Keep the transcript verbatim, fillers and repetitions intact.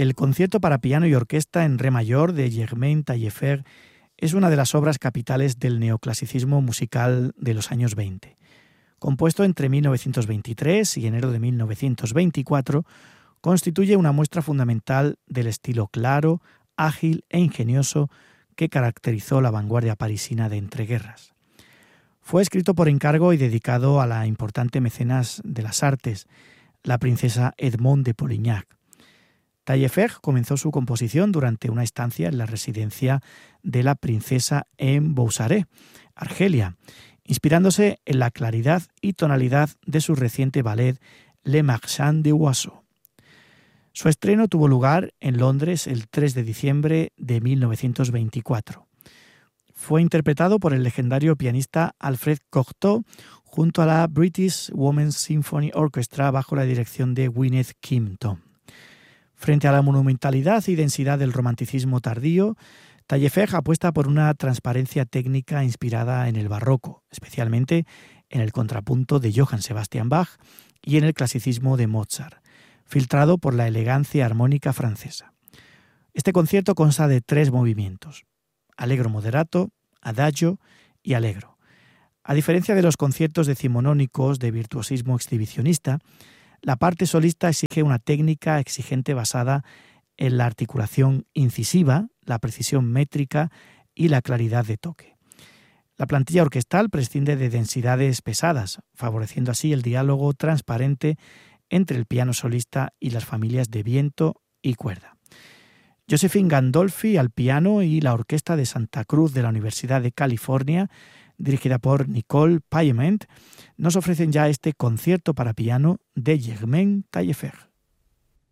El concierto para piano y orquesta en re mayor de Germain Taillefer es una de las obras capitales del neoclasicismo musical de los años veinte. Compuesto entre mil novecientos veintitrés y enero de mil novecientos veinticuatro, constituye una muestra fundamental del estilo claro, ágil e ingenioso que caracterizó la vanguardia parisina de entreguerras. Fue escrito por encargo y dedicado a la importante mecenas de las artes, la princesa Edmond de Polignac. Taillefer comenzó su composición durante una estancia en la residencia de la princesa en Boussaré, Argelia, inspirándose en la claridad y tonalidad de su reciente ballet Le Marchand de Oiseaux. Su estreno tuvo lugar en Londres el tres de diciembre de mil novecientos veinticuatro. Fue interpretado por el legendario pianista Alfred Cortot junto a la British Women's Symphony Orchestra bajo la dirección de Gwyneth Kim-Tom. Frente a la monumentalidad y densidad del romanticismo tardío, Taillefer apuesta por una transparencia técnica inspirada en el barroco, especialmente en el contrapunto de Johann Sebastian Bach y en el clasicismo de Mozart, filtrado por la elegancia armónica francesa. Este concierto consta de tres movimientos: allegro moderato, adagio y allegro. A diferencia de los conciertos decimonónicos de virtuosismo exhibicionista, la parte solista exige una técnica exigente basada en la articulación incisiva, la precisión métrica y la claridad de toque. La plantilla orquestal prescinde de densidades pesadas, favoreciendo así el diálogo transparente entre el piano solista y las familias de viento y cuerda. Josephine Gandolfi al piano y la Orquesta de Santa Cruz de la Universidad de California, dirigida por Nicole Payement, nos ofrecen ya este concierto para piano de Germain Taillefer.